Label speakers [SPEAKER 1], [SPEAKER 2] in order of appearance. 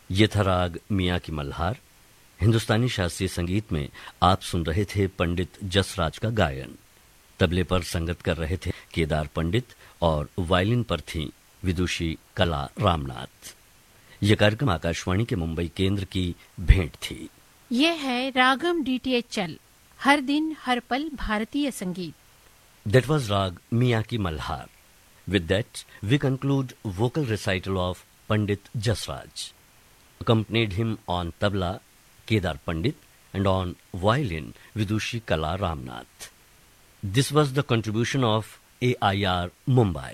[SPEAKER 1] ये था राग मियां की मल्हार। हिंदुस्तानी शास्त्रीय संगीत में आप सुन रहे थे पंडित जसराज का गायन। तबले पर संगत कर रहे थे केदार पंडित और वायलिन पर थी विदुषी कला रामनाथ। ये कार्यक्रम आकाशवाणी के मुंबई केंद्र की भेंट थी।
[SPEAKER 2] ये है रागम डीटीएच चल, हर दिन हर पल भारतीय संगीत।
[SPEAKER 1] That was Rag Miyan Ki Malhar. With that, we conclude vocal recital of Pandit Jasraj. Accompanied him on tabla Kedar Pandit and on violin Vidushi Kala Ramnath. This was the contribution of AIR Mumbai.